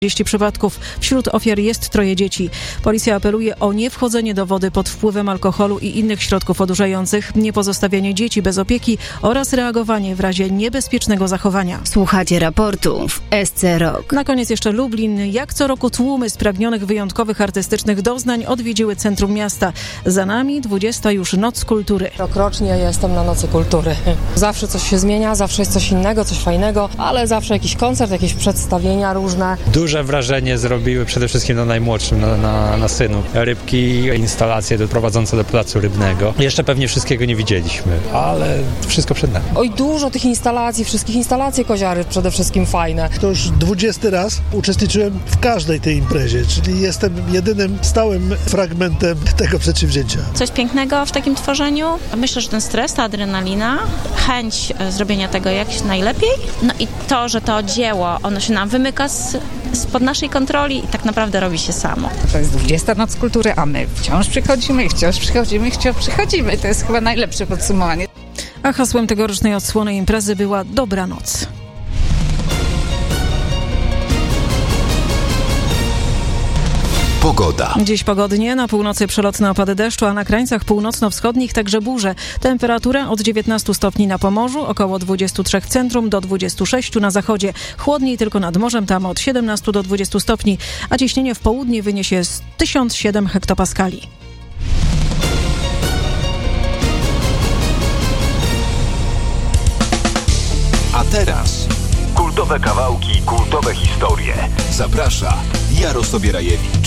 30 przypadków. Wśród ofiar jest 3 dzieci. Policja apeluje o niewchodzenie do wody pod wpływem alkoholu i innych środków odurzających, niepozostawianie dzieci bez opieki oraz reagowanie w razie niebezpiecznego zachowania. Słuchacie raportu w SC Rock. Na koniec jeszcze Lublin. Jak co roku tłumy spragnionych wyjątkowych artystycznych doznań odwiedziły centrum miasta. Za nami 20. już Noc Kultury. Rokrocznie jestem na Nocy Kultury. Zawsze coś się zmienia, zawsze jest coś innego, coś fajnego, ale zawsze jakiś koncert, jakieś przedstawienia różne. Duże wrażenie zrobiły przede wszystkim na najmłodszym, na synu. Rybki, instalacje prowadzące do placu rybnego. Jeszcze pewnie wszystkiego nie widzieliśmy, ale wszystko przed nami. Oj, dużo tych instalacji, wszystkich instalacji Koziary przede wszystkim fajne. To już 20 raz uczestniczyłem w każdej tej imprezie, czyli jestem jedynym stałym fragmentem tego przedsięwzięcia. Coś pięknego w takim tworzeniu. Myślę, że ten stres, ta adrenalina, chęć zrobienia tego jak najlepiej. No i to, że to dzieło, ono się nam wymyka spod naszej kontroli i tak naprawdę robi się samo. To jest 20. Noc Kultury, a my wciąż przychodzimy. To jest chyba najlepsze podsumowanie. A hasłem tegorocznej odsłony imprezy była Dobranoc. Pogoda. Dziś pogodnie, na północy przelotne opady deszczu, a na krańcach północno-wschodnich także burze. Temperatura od 19 stopni na Pomorzu, około 23 w centrum, do 26 na zachodzie. Chłodniej tylko nad morzem, tam od 17 do 20 stopni, a ciśnienie w południe wyniesie 1007 hektopaskali. A teraz kultowe kawałki, kultowe historie. zaprasza Jarosław Bierajewicz.